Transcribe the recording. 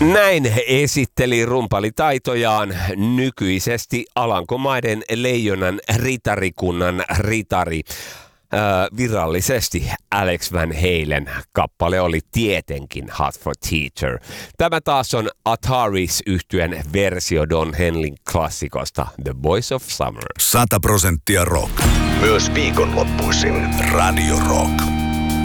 Näin esitteli rumpalitaitojaan nykyisesti Alankomaiden leijonan ritarikunnan ritari. Virallisesti Alex Van Halen. Kappale oli tietenkin Hot for Teacher. Tämä taas on Ataris-yhtyen versio Don Henlin klassikosta The Voice of Summer. 100% rock. Myös viikonloppuisin Radio Rock.